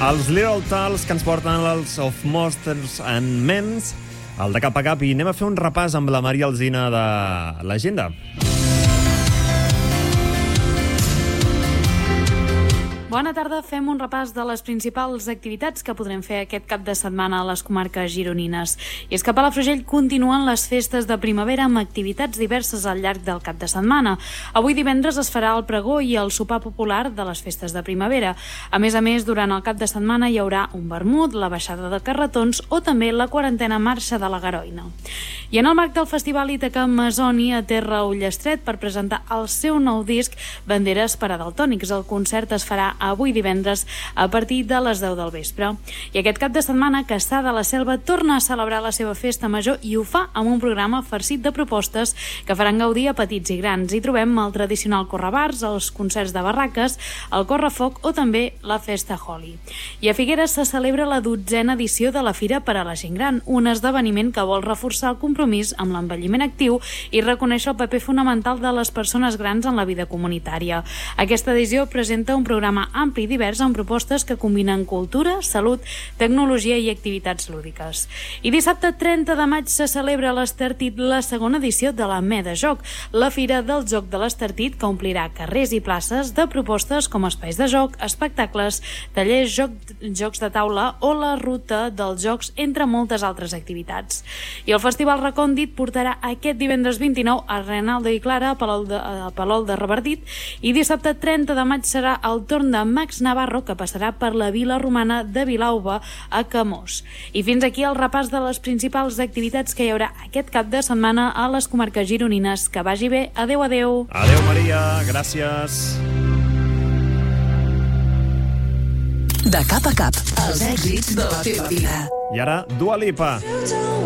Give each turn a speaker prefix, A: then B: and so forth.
A: Els Little Tals que ens porten els Of Monsters and Men's, el de cap a cap, i anem a fer un repàs amb la Maria Alsina de l'agenda.
B: Bona tarda, fem un repàs de les principals activitats que podrem fer aquest cap de setmana a les comarques gironines. I és que a Palafrugell continuen les festes de primavera amb activitats diverses al llarg del cap de setmana. Avui divendres es farà el pregó i el sopar popular de les festes de primavera. A més, durant el cap de setmana hi haurà un vermut, la baixada de carretons o també la quarantena marxa de la Garoina. I en el marc del Festival Ítaca, Masoni aterra a Ullestret per presentar el seu nou disc Banderes per a Daltònics. El concert es farà avui divendres a partir de les 10 del vespre. I aquest cap de setmana, Cassà de la Selva torna a celebrar la seva festa major i ho fa amb un programa farcit de propostes que faran gaudir a petits i grans. Hi trobem el tradicional correbars, els concerts de barraques, el correfoc o també la festa Holi. I a Figueres se celebra la 12a edició de la Fira per a la Gent Gran, un esdeveniment que vol reforçar el compromís amb l'envelliment actiu i reconèixer el paper fonamental de les persones grans en la vida comunitària. Aquesta edició presenta un programa ampli i divers amb propostes que combinen cultura, salut, tecnologia i activitats lúdiques. I dissabte 30 de maig se celebra a l'Estartit la segona edició de la Meda Joc, la fira del joc de l'Estartit que omplirà carrers i places de propostes com espais de joc, espectacles, tallers, jocs de taula o la ruta dels jocs, entre moltes altres activitats. I el Festival Recòndit portarà aquest divendres 29 a Renaldo i Clara, a Palol de Revardit, i dissabte 30 de maig serà el torn de Max Navarro, que passarà per la vila romana de Vilauba a Camós. I fins aquí el repàs de les principals activitats que hi haurà aquest cap de setmana a les comarques gironines. Que vagi bé. Adéu, adéu.
A: Adéu, Maria. Gràcies.
C: De cap a cap, els èxits de la teva vida.
A: I ara, Dua Lipa.